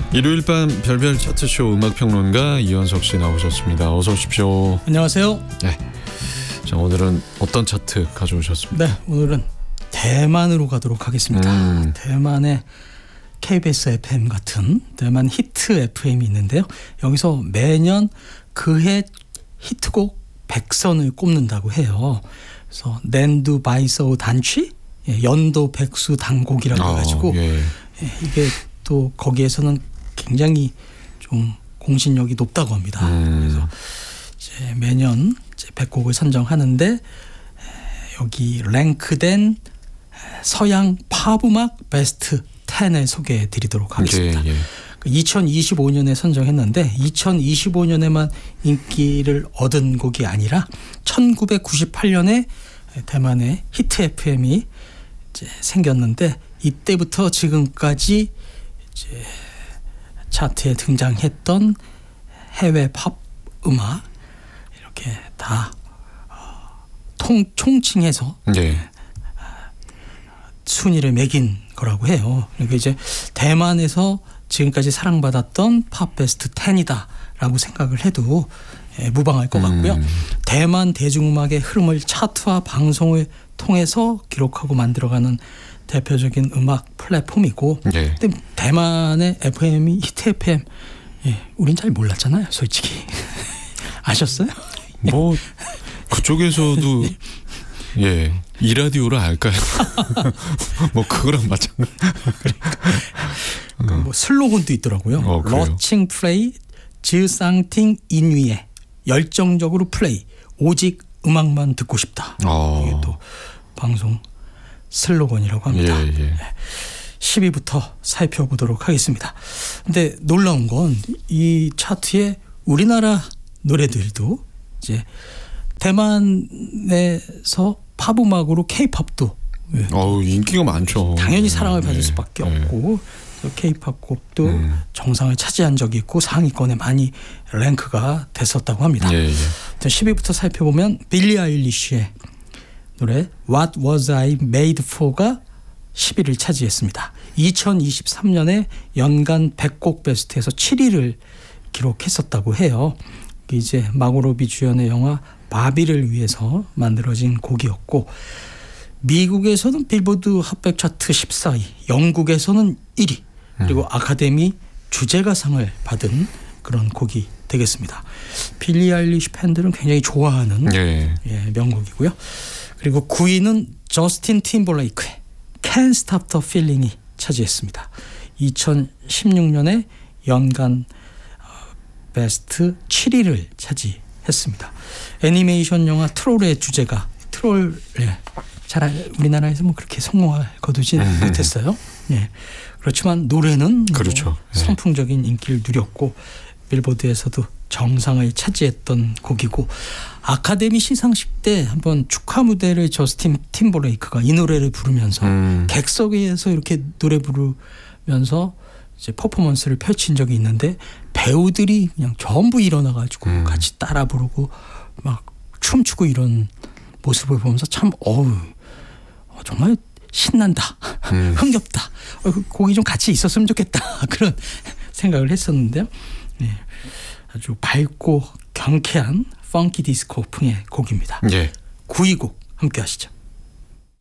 일요일 밤 별별 차트쇼 음악평론가 이현석 씨 나오셨습니다. 어서 오십시오. 안녕하세요. 네. 자, 오늘은 어떤 차트 가져오셨습니까? 네, 오늘은 대만으로 가도록 하겠습니다. 대만의 KBS FM 같은 대만 히트 FM이 있는데요. 여기서 매년 그해 히트곡 100선을 꼽는다고 해요. 그래서 낸두 바이서우 단취, 연도 백수 단곡이라고 해가지고 이게 또 거기에서는 굉장히 좀 공신력이 높다고 합니다. 그래서 이제 매년 이제 100곡을 선정하는데 여기 랭크된 서양 팝 음악 베스트 10을 소개해 드리도록 하겠습니다. 2025년에 선정했는데 2025년에만 인기를 얻은 곡이 아니라 1998년에 대만의 히트 FM이 이제 생겼는데 이때부터 지금까지 이제 차트에 등장했던 해외 팝 음악 이렇게 다 총칭해서 순위를 매긴 거라고 해요. 그러니까 이제 대만에서 지금까지 사랑받았던 팝 베스트 10이다라고 생각을 해도 무방할 것 같고요. 대만 대중음악의 흐름을 차트와 방송을 통해서 기록하고 만들어가는 대표적인 음악 플랫폼이고 근데 대만의 FM이 히트 FM 우린 잘 몰랐잖아요. 솔직히. 아셨어요? 뭐 그쪽에서도 이 라디오를 알까요? 뭐 그거랑 마찬가지. 뭐 슬로건도 있더라고요. 러칭 플레이 즈상팅 인위에 열정적으로 플레이 오직 음악만 듣고 싶다. 이게 또 방송 슬로건이라고 합니다. 10위부터 살펴보도록 하겠습니다. 근데 놀라운 건 이 차트에 우리나라 노래들도 이제 대만에서 팝 음악으로 K-팝도 인기가 많죠. 당연히 사랑을 받을 수밖에 없고 K-팝 곡도 정상을 차지한 적이 있고 상위권에 많이 랭크가 됐었다고 합니다. 10위부터 살펴보면 빌리 아일리시의 노래 What Was I Made For가 10위를 차지했습니다. 2023년에 연간 100곡 베스트에서 7위를 기록했었다고 해요. 이제 마고 로비 주연의 영화 바비를 위해서 만들어진 곡이었고 미국에서는 빌보드 핫백 차트 14위, 영국에서는 1위, 그리고 아카데미 주제가상을 받은 그런 곡이 되겠습니다. 빌리 아일리시 팬들은 굉장히 좋아하는 명곡이고요. 그리고 9위는 저스틴 팀버레이크의 Can't Stop the Feeling이 차지했습니다. 2016년에 연간 베스트 7위를 차지했습니다. 애니메이션 영화 트롤의 주제가 트롤 잘 우리나라에서 뭐 그렇게 성공을 거두지 못했어요. 그렇지만 노래는 그렇죠. 선풍적인 인기를 누렸고 빌보드에서도 정상을 차지했던 곡이고 아카데미 시상식 때 한번 축하 무대를 저스틴 팀버레이크가 이 노래를 부르면서 객석에서 이렇게 노래 부르면서 이제 퍼포먼스를 펼친 적이 있는데 배우들이 그냥 전부 일어나가지고 같이 따라 부르고 막 춤추고 이런 모습을 보면서 참 정말 신난다, 흥겹다, 곡이 좀 같이 있었으면 좋겠다 그런 생각을 했었는데요. 아주 밝고 경쾌한 펑키 디스코 풍의 곡입니다. 9위 곡 함께 하시죠.